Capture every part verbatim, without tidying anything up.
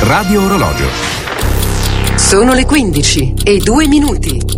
Radio Orologio. Sono le quindici e due minuti.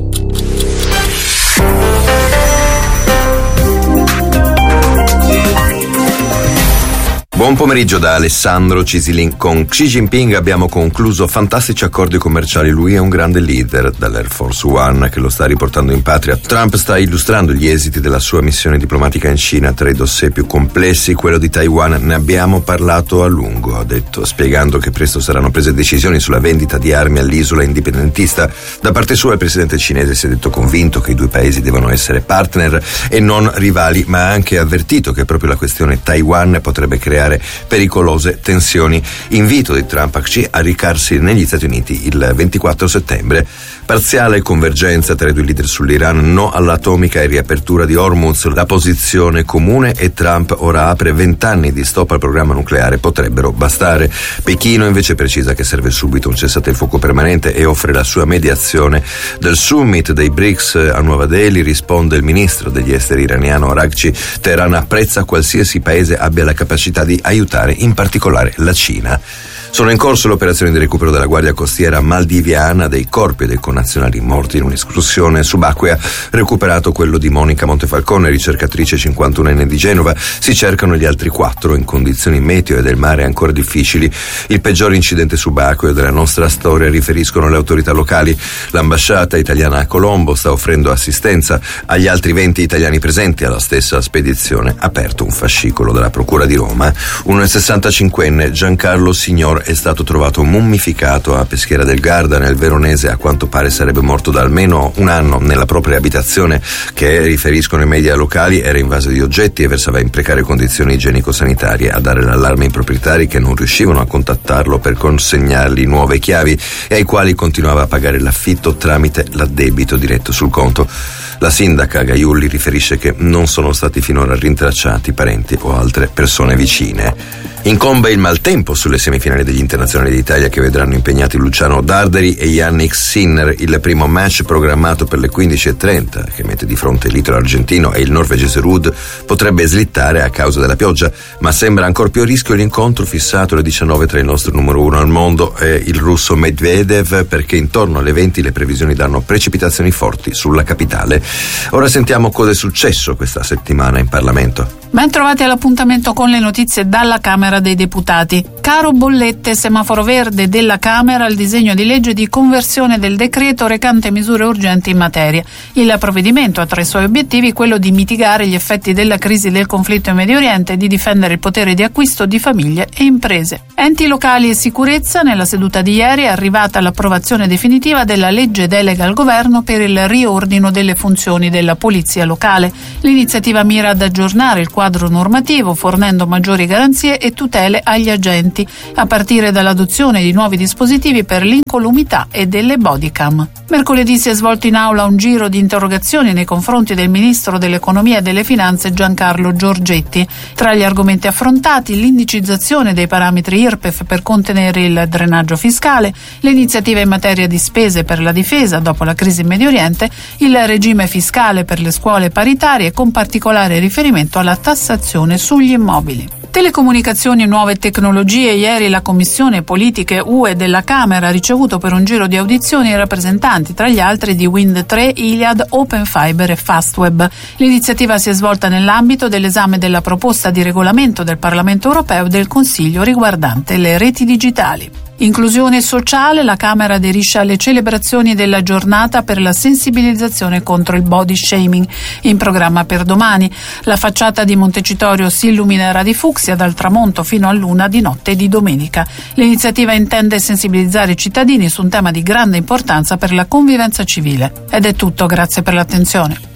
Buon pomeriggio da Alessandro Cisilin. Con Xi Jinping abbiamo concluso fantastici accordi commerciali. Lui è un grande leader dall'Air Force One che lo sta riportando in patria. Trump sta illustrando gli esiti della sua missione diplomatica in Cina. Tra i dossier più complessi, quello di Taiwan, ne abbiamo parlato a lungo, ha detto, spiegando che presto saranno prese decisioni sulla vendita di armi all'isola indipendentista. Da parte sua il presidente cinese si è detto convinto che i due paesi devono essere partner e non rivali, ma ha anche avvertito che proprio la questione Taiwan potrebbe creare pericolose tensioni. Invito di Trump a Xi a recarsi negli Stati Uniti il ventiquattro settembre. Parziale convergenza tra i due leader sull'Iran, no all'atomica e riapertura di Hormuz, la posizione comune, e Trump ora apre vent'anni di stop al programma nucleare, potrebbero bastare. Pechino invece precisa che serve subito un cessate il fuoco permanente e offre la sua mediazione. Del summit dei B R I C S a Nuova Delhi risponde il ministro degli esteri iraniano Araghchi: Teheran apprezza qualsiasi paese abbia la capacità di aiutare, in particolare la Cina. Sono in corso le operazioni di recupero della Guardia Costiera maldiviana dei corpi e dei connazionali morti in un'escursione subacquea. Recuperato quello di Monica Montefalcone, ricercatrice cinquantunenne di Genova. Si cercano gli altri quattro in condizioni meteo e del mare ancora difficili. Il peggior incidente subacqueo della nostra storia, riferiscono le autorità locali. L'ambasciata italiana a Colombo sta offrendo assistenza agli altri venti italiani presenti alla stessa spedizione. Aperto un fascicolo della Procura di Roma. Un sessantacinquenne, Giancarlo Signor, è stato trovato mummificato a Peschiera del Garda, nel Veronese. A quanto pare sarebbe morto da almeno un anno nella propria abitazione, che, riferiscono i media locali, era invasa di oggetti e versava in precarie condizioni igienico-sanitarie. A dare l'allarme ai proprietari, che non riuscivano a contattarlo per consegnargli nuove chiavi e ai quali continuava a pagare l'affitto tramite l'addebito diretto sul conto. La sindaca Gaiulli riferisce che non sono stati finora rintracciati parenti o altre persone vicine. Incombe il maltempo sulle semifinali degli internazionali d'Italia, che vedranno impegnati Luciano Darderi e Yannick Sinner. Il primo match, programmato per le quindici e trenta, che mette di fronte l'italo argentino e il norvegese Ruud, potrebbe slittare a causa della pioggia, ma sembra ancor più a rischio l'incontro fissato alle diciannove tra il nostro numero uno al mondo e il russo Medvedev, perché intorno alle venti le previsioni danno precipitazioni forti sulla capitale. Ora sentiamo cosa è successo questa settimana in Parlamento. Ben trovati all'appuntamento con le notizie dalla Camera dei Deputati. Caro bollette, semaforo verde della Camera al disegno di legge di conversione del decreto recante misure urgenti in materia. Il provvedimento ha tra i suoi obiettivi quello di mitigare gli effetti della crisi del conflitto in Medio Oriente e di difendere il potere di acquisto di famiglie e imprese. Enti locali e sicurezza. Nella seduta di ieri è arrivata l'approvazione definitiva della legge delega al governo per il riordino delle funzioni della polizia locale. L'iniziativa mira ad aggiornare il quadro normativo, fornendo maggiori garanzie e tutele agli agenti, a partire dall'adozione di nuovi dispositivi per l'incolumità e delle bodycam. Mercoledì si è svolto in aula un giro di interrogazioni nei confronti del ministro dell'Economia e delle Finanze Giancarlo Giorgetti. Tra gli argomenti affrontati, l'indicizzazione dei parametri I R P E F per contenere il drenaggio fiscale, le iniziative in materia di spese per la difesa dopo la crisi in Medio Oriente, il regime fiscale per le scuole paritarie, con particolare riferimento alla tassazione sugli immobili. Telecomunicazioni e nuove tecnologie. Ieri la Commissione Politiche U E della Camera ha ricevuto per un giro di audizioni i rappresentanti, tra gli altri, di Wind tre, Iliad, Open Fiber e Fastweb. L'iniziativa si è svolta nell'ambito dell'esame della proposta di regolamento del Parlamento europeo e del Consiglio riguardante le reti digitali. Inclusione sociale. La Camera aderisce alle celebrazioni della giornata per la sensibilizzazione contro il body shaming, in programma per domani. La facciata di Montecitorio si illuminerà di fucsia dal tramonto fino all'una di notte di domenica. L'iniziativa intende sensibilizzare i cittadini su un tema di grande importanza per la convivenza civile. Ed è tutto, grazie per l'attenzione.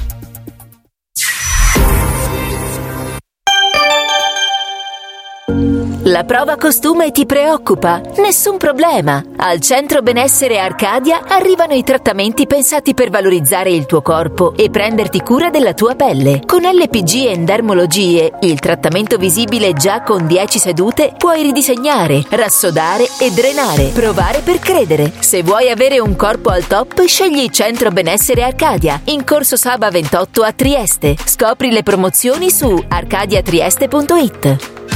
La prova costume ti preoccupa? Nessun problema! Al Centro Benessere Arcadia arrivano i trattamenti pensati per valorizzare il tuo corpo e prenderti cura della tua pelle. Con L P G Endermologie, il trattamento visibile già con dieci sedute, puoi ridisegnare, rassodare e drenare. Provare per credere. Se vuoi avere un corpo al top, scegli Centro Benessere Arcadia, in Corso Saba ventotto a Trieste. Scopri le promozioni su arcadia trieste punto it.